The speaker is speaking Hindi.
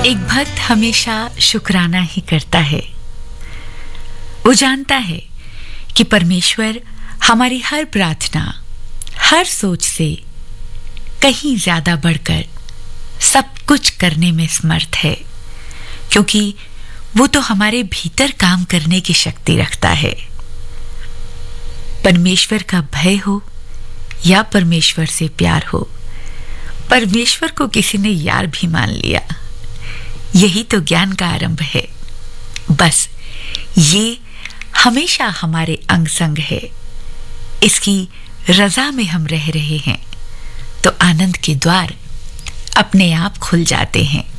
एक भक्त हमेशा शुक्राना ही करता है। वो जानता है कि परमेश्वर हमारी हर प्रार्थना, हर सोच से कहीं ज्यादा बढ़कर सब कुछ करने में समर्थ है, क्योंकि वो तो हमारे भीतर काम करने की शक्ति रखता है। परमेश्वर का भय हो या परमेश्वर से प्यार हो, परमेश्वर को किसी ने यार भी मान लिया, यही तो ज्ञान का आरंभ है। बस ये हमेशा हमारे अंग संग है। इसकी रजा में हम रह रहे हैं तो आनंद के द्वार अपने आप खुल जाते हैं।